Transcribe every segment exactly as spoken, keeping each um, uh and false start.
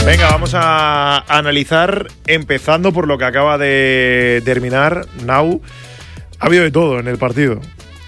Venga, vamos a analizar, empezando por lo que acaba de terminar, Nau. Ha habido de todo en el partido.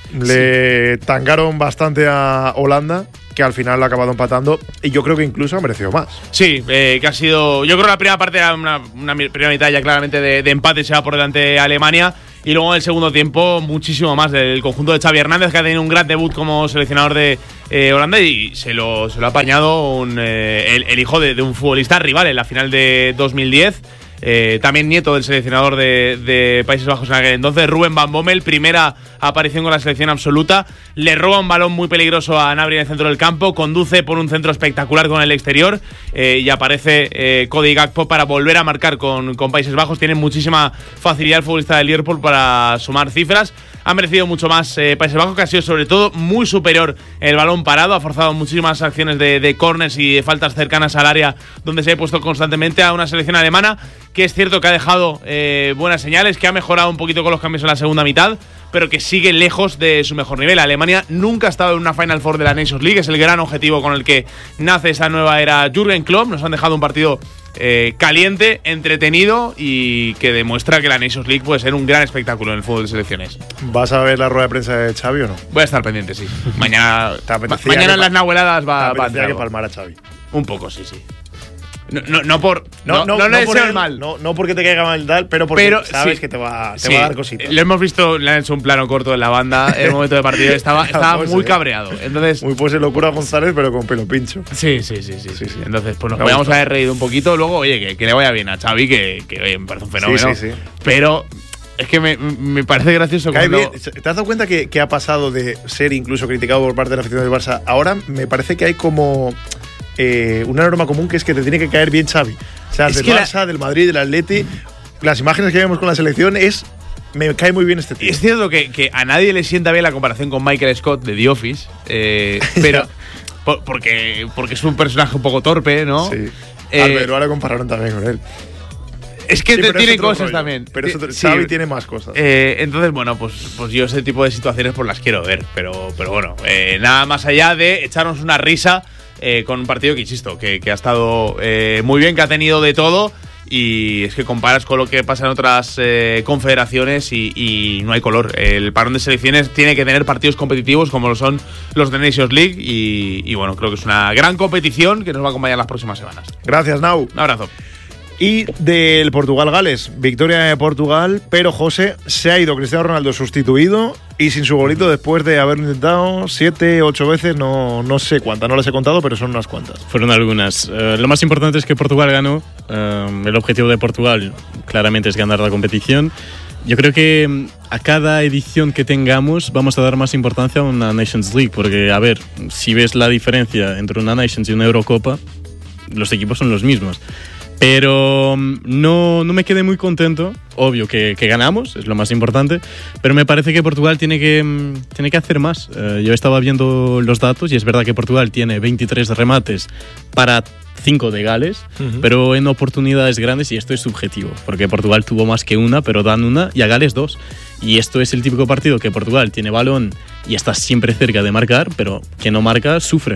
Le sí. tangaron bastante a Holanda, que al final lo ha acabado empatando, y yo creo que incluso ha merecido más. Sí, eh, que ha sido… Yo creo que la primera parte era una, una primera mitad ya claramente de, de empate, se va por delante Alemania, y luego en el segundo tiempo muchísimo más del conjunto de Xavi Hernández, que ha tenido un gran debut como seleccionador de eh, Holanda, y se lo, se lo ha apañado un, eh, el, el hijo de, de un futbolista rival en la final de dos mil diez. Eh, también nieto del seleccionador de, de Países Bajos en aquel entonces, Ruben Van Bommel, primera aparición con la selección absoluta, le roba un balón muy peligroso a Gnabry en el centro del campo, conduce por un centro espectacular con el exterior eh, y aparece eh, Cody Gakpo para volver a marcar con, con Países Bajos. Tiene muchísima facilidad el futbolista del Liverpool para sumar cifras. Ha merecido mucho más eh, Países Bajos, que ha sido sobre todo muy superior en el balón parado, ha forzado muchísimas acciones de, de corners y de faltas cercanas al área, donde se ha puesto constantemente a una selección alemana que es cierto que ha dejado eh, buenas señales, que ha mejorado un poquito con los cambios en la segunda mitad, pero que sigue lejos de su mejor nivel. Alemania nunca ha estado en una Final Four de la Nations League, es el gran objetivo con el que nace esta nueva era Jürgen Klopp. Nos han dejado un partido eh, caliente, entretenido y que demuestra que la Nations League puede ser un gran espectáculo en el fútbol de selecciones. ¿Vas a ver la rueda de prensa de Xavi o no? Voy a estar pendiente, sí. Mañana, ma- mañana en las nahueladas va, va a entrar. Que palmar a Xavi. Un poco, sí, sí. No, no, no por no, no, no, no, no le por deseo el, mal. No, no porque te caiga mal tal, pero porque pero, sabes sí, que te va, te sí, va a dar cositas. Lo hemos visto, le han hecho un plano corto en la banda en el momento de partido. Estaba, estaba pues, muy cabreado. Entonces, muy pues locura González, pero con pelo pincho. Sí, sí, sí, sí. sí, sí. Entonces, pues nos me podíamos haber reído un poquito. Luego, oye, que, que le vaya bien a Xavi, que, que oye, me parece un fenómeno. Sí, sí, sí. Pero es que me, me parece gracioso cuando… Bien. ¿Te has dado cuenta que, que ha pasado de ser incluso criticado por parte de la afición del Barça? Ahora me parece que hay como… Eh, una norma común, que es que te tiene que caer bien Xavi. O sea, es del Barça, la… del Madrid, del Atleti, las imágenes que vemos con la selección es… Me cae muy bien este tío. Es cierto que, que a nadie le sienta bien la comparación con Michael Scott de The Office, eh, pero por, porque, porque es un personaje un poco torpe, ¿no? Sí. Eh, ah, pero ahora compararon también con él. Es que sí, tiene cosas rollo, también. Pero eso, sí, Xavi tiene más cosas. Eh, entonces, bueno, pues, pues yo ese tipo de situaciones pues las quiero ver. Pero, pero bueno, eh, nada más allá de echarnos una risa eh, con un partido que, insisto, que, que ha estado eh, muy bien, que ha tenido de todo. Y es que comparas con lo que pasa en otras eh, confederaciones y, y no hay color. El parón de selecciones tiene que tener partidos competitivos como lo son los de Nations League. Y, y bueno, creo que es una gran competición que nos va a acompañar las próximas semanas. Gracias, Nau. Un abrazo. Y del Portugal-Gales, victoria de Portugal, pero José, se ha ido Cristiano Ronaldo sustituido y sin su golito después de haberlo intentado siete, ocho veces, no, no sé cuántas, no las he contado, pero son unas cuantas. Fueron algunas. Uh, lo más importante es que Portugal ganó. Uh, el objetivo de Portugal claramente es ganar la competición. Yo creo que a cada edición que tengamos vamos a dar más importancia a una Nations League, porque, a ver, si ves la diferencia entre una Nations y una Eurocopa, los equipos son los mismos. Pero no, no me quedé muy contento. Obvio que, que ganamos, es lo más importante, pero me parece que Portugal tiene que, tiene que hacer más. Uh, yo estaba viendo los datos y es verdad que Portugal tiene veintitrés remates para cinco de Gales, uh-huh. pero en oportunidades grandes, y esto es subjetivo, porque Portugal tuvo más que una, pero dan una, y a Gales dos. Y esto es el típico partido que Portugal tiene balón y está siempre cerca de marcar, pero que no marca, sufre.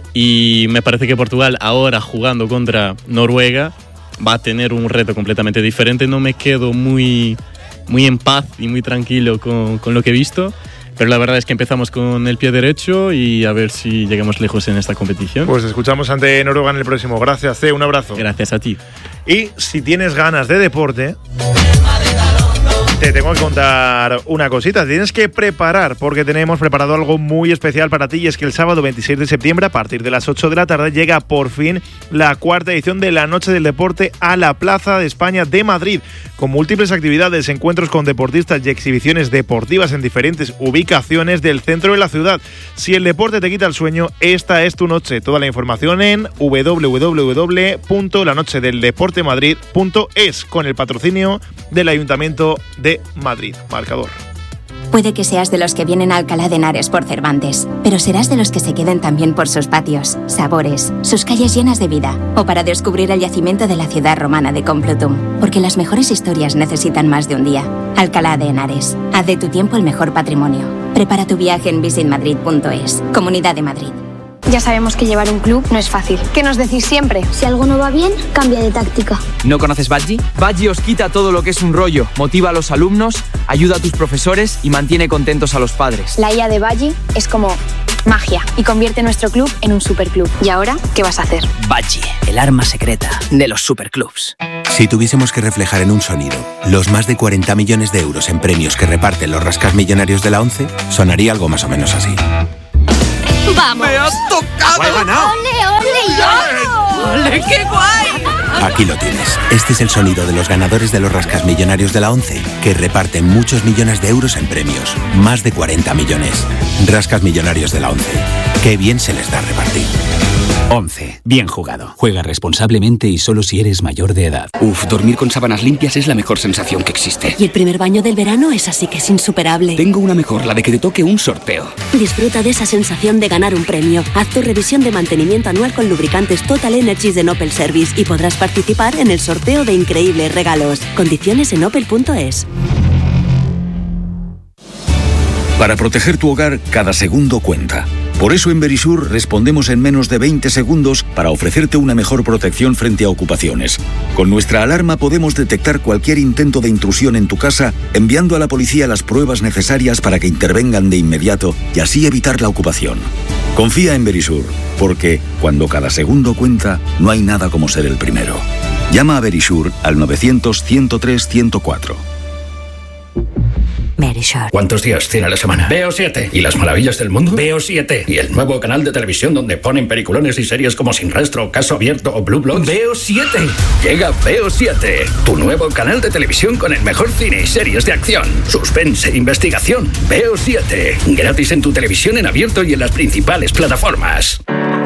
Y me parece que Portugal ahora, jugando contra Noruega, va a tener un reto completamente diferente. No me quedo muy, muy en paz y muy tranquilo con, con lo que he visto, pero la verdad es que empezamos con el pie derecho y a ver si llegamos lejos en esta competición. Pues escuchamos ante Noruega en el próximo. Gracias, C, un abrazo. Gracias a ti. Y si tienes ganas de deporte, te tengo que contar una cosita. Te tienes que preparar, porque tenemos preparado algo muy especial para ti, y es que el sábado veintiséis de septiembre, a partir de las ocho de la tarde, llega por fin la cuarta edición de la Noche del Deporte a la Plaza de España de Madrid, con múltiples actividades, encuentros con deportistas y exhibiciones deportivas en diferentes ubicaciones del centro de la ciudad. Si el deporte te quita el sueño, esta es tu noche. Toda la información en doble u doble u doble u punto la noche del deporte madrid punto es, con el patrocinio del Ayuntamiento de Madrid. Marcador. Puede que seas de los que vienen a Alcalá de Henares por Cervantes, pero serás de los que se queden también por sus patios, sabores, sus calles llenas de vida, o para descubrir el yacimiento de la ciudad romana de Complutum, porque las mejores historias necesitan más de un día. Alcalá de Henares, haz de tu tiempo el mejor patrimonio. Prepara tu viaje en visit madrid punto es. Comunidad de Madrid. Ya sabemos que llevar un club no es fácil. ¿Qué nos decís siempre? Si algo no va bien, cambia de táctica. ¿No conoces Badgie? Badgie os quita todo lo que es un rollo, motiva a los alumnos, ayuda a tus profesores y mantiene contentos a los padres. La I A de Badgie es como magia y convierte nuestro club en un superclub. ¿Y ahora qué vas a hacer? Badgie, el arma secreta de los superclubs. Si tuviésemos que reflejar en un sonido los más de cuarenta millones de euros en premios que reparten los rascas millonarios de la ONCE, sonaría algo más o menos así. ¡Vamos! ¡Me has tocado! ¡He ganado! ¡Ole, ole, yo! ¡Ole, qué guay! Aquí lo tienes. Este es el sonido de los ganadores de los rascas millonarios de la ONCE, que reparten muchos millones de euros en premios. Más de cuarenta millones. Rascas millonarios de la ONCE. Qué bien se les da repartir. ONCE. Bien jugado. Juega responsablemente y solo si eres mayor de edad. Uf, dormir con sábanas limpias es la mejor sensación que existe. Y el primer baño del verano es así que es insuperable. Tengo una mejor, la de que te toque un sorteo. Disfruta de esa sensación de ganar un premio. Haz tu revisión de mantenimiento anual con lubricantes Total Energies de Opel Service y podrás participar en el sorteo de increíbles regalos. Condiciones en opel punto es. Para proteger tu hogar, cada segundo cuenta. Por eso en Verisur respondemos en menos de veinte segundos para ofrecerte una mejor protección frente a ocupaciones. Con nuestra alarma podemos detectar cualquier intento de intrusión en tu casa, enviando a la policía las pruebas necesarias para que intervengan de inmediato y así evitar la ocupación. Confía en Verisur, porque cuando cada segundo cuenta, no hay nada como ser el primero. Llama a Verisur al novecientos, ciento tres, ciento cuatro. Verisur. ¿Cuántos días tiene la semana? Veo siete. ¿Y las maravillas del mundo? Veo siete. ¿Y el nuevo canal de televisión donde ponen peliculones y series como Sin Rastro, Caso Abierto o Blue Bloods? Veo siete. Llega Veo siete, tu nuevo canal de televisión con el mejor cine y series de acción, suspense e investigación. Veo siete. Gratis en tu televisión en abierto y en las principales plataformas.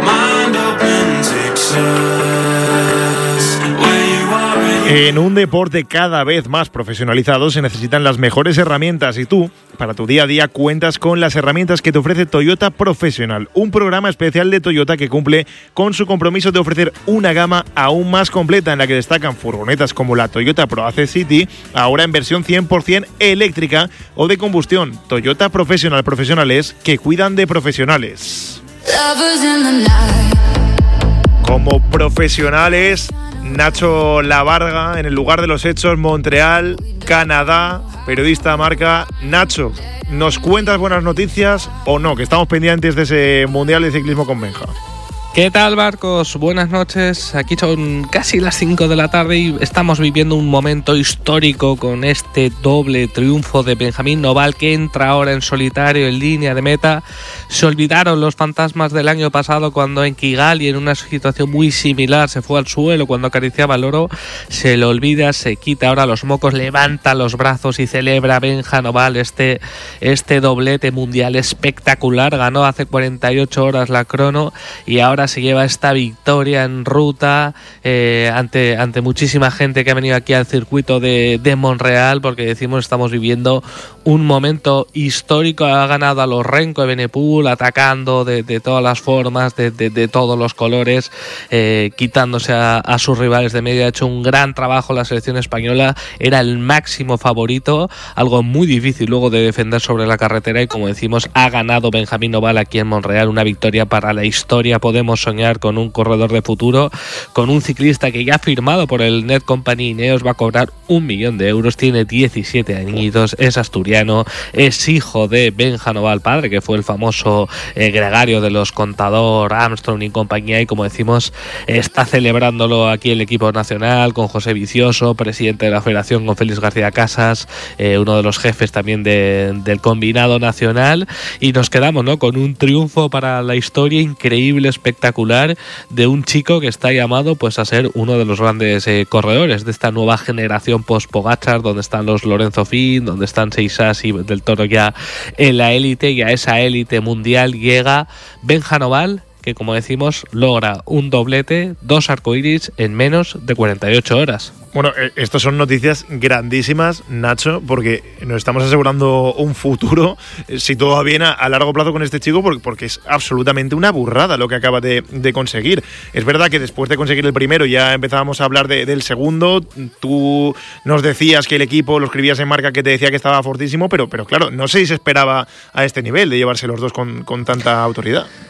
En un deporte cada vez más profesionalizado se necesitan las mejores herramientas y tú, para tu día a día, cuentas con las herramientas que te ofrece Toyota Professional, un programa especial de Toyota que cumple con su compromiso de ofrecer una gama aún más completa en la que destacan furgonetas como la Toyota ProAce City, ahora en versión cien por ciento eléctrica o de combustión. Toyota Professional, profesionales que cuidan de profesionales. Como profesionales, Nacho Lavarga, en el lugar de los hechos, Montreal, Canadá, periodista Marca. Nacho, ¿nos cuentas buenas noticias o no? Que estamos pendientes de ese Mundial de Ciclismo con Benja. ¿Qué tal, Marcos? Buenas noches. Aquí son casi las cinco de la tarde y estamos viviendo un momento histórico con este doble triunfo de Benjamín Noval, que entra ahora en solitario en línea de meta. Se olvidaron los fantasmas del año pasado cuando en Kigali, en una situación muy similar, se fue al suelo cuando acariciaba el oro. Se le olvida, se quita ahora los mocos, levanta los brazos y celebra Benja Noval este, este doblete mundial espectacular. Ganó hace cuarenta y ocho horas la crono y ahora se lleva esta victoria en ruta eh, ante, ante muchísima gente que ha venido aquí al circuito de, de Montreal, porque decimos estamos viviendo un momento histórico. Ha ganado a los Renko de Benepul, atacando de, de todas las formas, de, de, de todos los colores, eh, quitándose a, a sus rivales de medio. Ha hecho un gran trabajo la selección española, era el máximo favorito, algo muy difícil luego de defender sobre la carretera, y como decimos, ha ganado Benjamín Noval aquí en Montreal, una victoria para la historia. Podemos soñar con un corredor de futuro, con un ciclista que ya ha firmado por el Net Company Ineos, va a cobrar un millón de euros, tiene diecisiete añitos, es asturiano, es hijo de Benja Noval padre, que fue el famoso eh, gregario de los Contador, Armstrong y compañía, y como decimos, está celebrándolo aquí el equipo nacional con José Vicioso, presidente de la federación, con Félix García Casas, eh, uno de los jefes también de, del combinado nacional, y nos quedamos, ¿no?, con un triunfo para la historia increíble, espectacular, de un chico que está llamado pues a ser uno de los grandes eh, corredores de esta nueva generación post-Pogačar, donde están los Lorenzo Fin, donde están Seixas y del Toro ya en la élite, y a esa élite mundial llega Benja Noval, que como decimos logra un doblete, dos arcoíris en menos de cuarenta y ocho horas. Bueno, eh, estas son noticias grandísimas, Nacho, porque nos estamos asegurando un futuro, eh, si todo va bien, a, a largo plazo con este chico, porque, porque es absolutamente una burrada lo que acaba de, de conseguir. Es verdad que después de conseguir el primero ya empezábamos a hablar de, del segundo. Tú nos decías que el equipo, lo escribías en Marca, que te decía que estaba fortísimo, pero, pero claro, no sé si se esperaba a este nivel de llevarse los dos con, con tanta autoridad.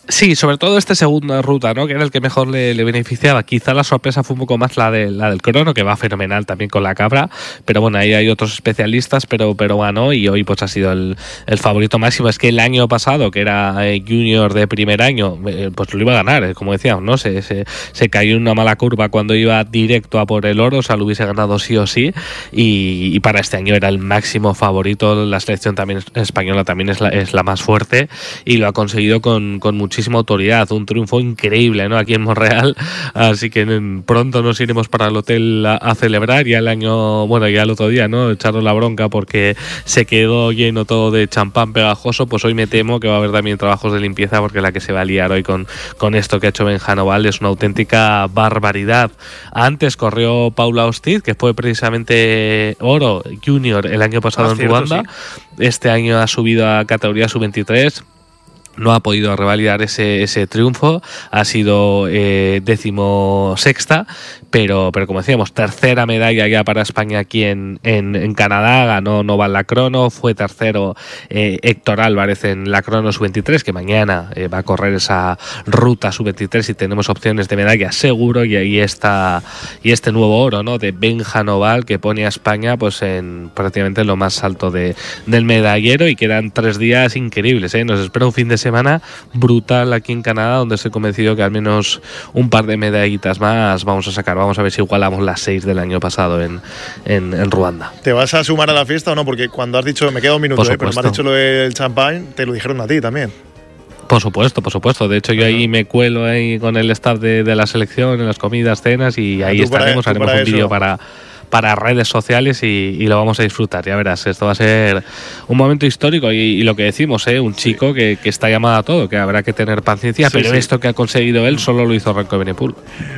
Sí, sobre todo este segunda ruta, ¿no? Que era el que mejor le, le beneficiaba. Quizá la sorpresa fue un poco más la de la del crono, que va fenomenal también con la cabra, pero bueno, ahí hay otros especialistas, pero pero ganó y hoy pues ha sido el, el favorito máximo. Es que el año pasado, que era eh, junior de primer año, eh, pues lo iba a ganar, eh, como decíamos, ¿no? Se, se, se cayó en una mala curva cuando iba directo a por el oro, o sea, lo hubiese ganado sí o sí, y, y para este año era el máximo favorito. La selección también española también es la, es la más fuerte y lo ha conseguido con, con muchísimo muchísima autoridad, un triunfo increíble, ¿no? Aquí en Montreal, así que pronto nos iremos para el hotel a, a celebrar. Ya el año, bueno, ya el otro día, ¿no? Echaron la bronca porque se quedó lleno todo de champán pegajoso. Pues hoy me temo que va a haber también trabajos de limpieza, porque la que se va a liar hoy con, con esto que ha hecho Benja Noval es una auténtica barbaridad. Antes corrió Paula Ostiz, que fue precisamente oro junior el año pasado ah, en cierto, Ruanda. Sí. Este año ha subido a categoría sub veintitrés. No ha podido revalidar ese, ese triunfo, ha sido eh, décimo sexta, pero, pero como decíamos, tercera medalla ya para España aquí en, en, en Canadá. Ganó Noval la crono, fue tercero eh, Héctor Álvarez en la crono sub veintitrés, que mañana eh, va a correr esa ruta sub veintitrés y tenemos opciones de medalla seguro, y ahí está y este nuevo oro, ¿no? De Benja Noval, que pone a España pues en prácticamente lo más alto de, del medallero, y quedan tres días increíbles, ¿eh? Nos espera un fin de semana semana brutal aquí en Canadá, donde estoy convencido que al menos un par de medallitas más vamos a sacar. Vamos a ver si igualamos las seis del año pasado en, en, en Ruanda. ¿Te vas a sumar a la fiesta o no? Porque cuando has dicho, me queda un minuto, eh, pero me has dicho lo del champán, te lo dijeron a ti también. Por supuesto, por supuesto. De hecho, yo ahí me cuelo ahí con el staff de, de la selección en las comidas, cenas, y ahí estaremos, para, haremos para un vídeo para... para redes sociales y, y lo vamos a disfrutar, ya verás. Esto va a ser un momento histórico y, y lo que decimos, ¿eh? Un chico sí. que, que está llamado a todo, que habrá que tener paciencia, sí, pero sí. Esto que ha conseguido él solo lo hizo Renko Evenepoel.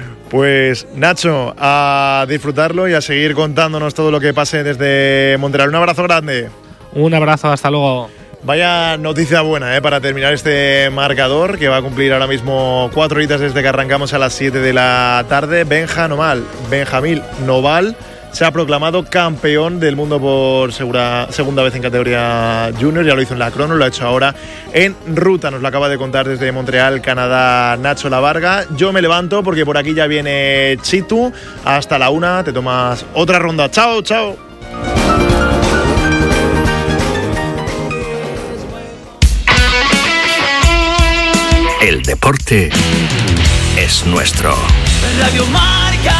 Pues Nacho, a disfrutarlo y a seguir contándonos todo lo que pase desde Montreal. Un abrazo grande. Un abrazo, hasta luego. Vaya noticia buena, ¿eh? Para terminar este marcador, que va a cumplir ahora mismo cuatro horitas desde que arrancamos a las siete de la tarde. Benja Noval, Benjamín Noval se ha proclamado campeón del mundo por segura, segunda vez en categoría junior. Ya lo hizo en la crono, lo ha hecho ahora en ruta. Nos lo acaba de contar desde Montreal, Canadá, Nacho Lavarga. Yo me levanto porque por aquí ya viene Chitu. Hasta la una te tomas otra ronda. Chao, chao. El deporte es nuestro. Radio Marca.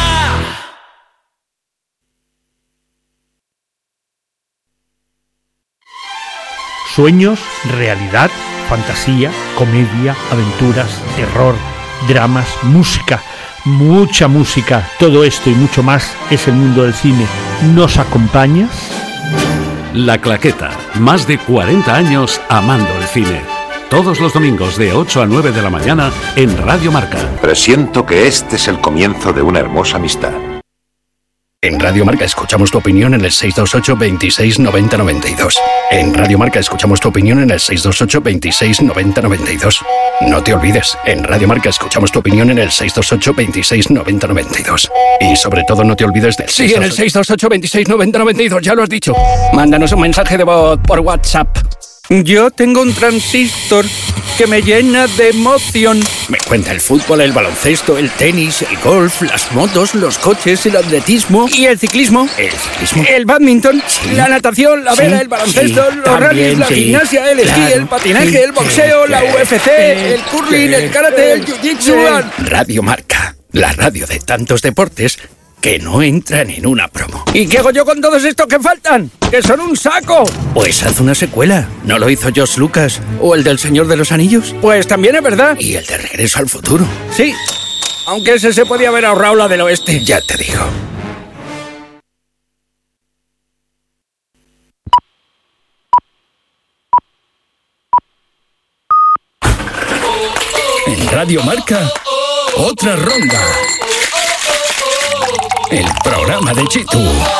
Sueños, realidad, fantasía, comedia, aventuras, terror, dramas, música, mucha música. Todo esto y mucho más es el mundo del cine. ¿Nos acompañas? La Claqueta, más de cuarenta años amando el cine. Todos los domingos de ocho a nueve de la mañana en Radio Marca. Presiento que este es el comienzo de una hermosa amistad. En Radio Marca escuchamos tu opinión en el seis dos ocho, veintiséis, noventa, noventa y dos. En Radio Marca escuchamos tu opinión en el seis dos ocho, veintiséis, noventa, noventa y dos. No te olvides, en Radio Marca escuchamos tu opinión en el seis dos ocho, veintiséis, noventa, noventa y dos. Y sobre todo no te olvides del Sí, en el seis dos ocho, veintiséis, noventa, noventa y dos, ya lo has dicho. Mándanos un mensaje de voz por WhatsApp. Yo tengo un transistor que me llena de emoción. Me cuenta el fútbol, el baloncesto, el tenis, el golf, las motos, los coches, el atletismo. ¿Y el ciclismo? El ciclismo. El badminton, sí. La natación, la vela, sí. El baloncesto, sí. Los rallies, la sí. Gimnasia, el esquí, claro. El patinaje, sí. El boxeo, sí. La U F C, el curling, el karate, el jiu-jitsu. Radio Marca, la radio de tantos deportes que no entran en una promo. ¿Y qué hago yo con todos estos que faltan? ¡Que son un saco! Pues haz una secuela. ¿No lo hizo George Lucas? ¿O el del Señor de los Anillos? Pues también es verdad. ¿Y el de Regreso al Futuro? Sí, aunque ese se podía haber ahorrado la del oeste. Ya te digo. En Radio Marca, otra ronda. El programa de Chitu.